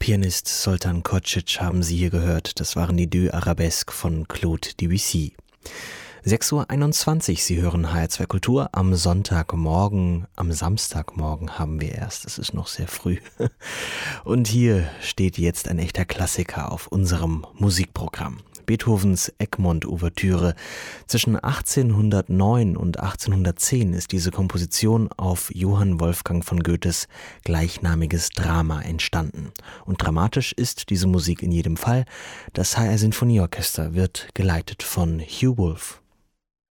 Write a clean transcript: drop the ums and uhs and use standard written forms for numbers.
Pianist Zoltan Kocic haben Sie hier gehört. Das waren die Deux Arabesques von Claude Debussy. 6:21 Uhr, Sie hören HR2 Kultur am Sonntagmorgen. Am Samstagmorgen haben wir erst, es ist noch sehr früh. Und hier steht jetzt ein echter Klassiker auf unserem Musikprogramm. Beethovens Egmont-Ouvertüre. Zwischen 1809 und 1810 ist diese Komposition auf Johann Wolfgang von Goethes gleichnamiges Drama entstanden. Und dramatisch ist diese Musik in jedem Fall. Das HR Sinfonieorchester wird geleitet von Hugh Wolf.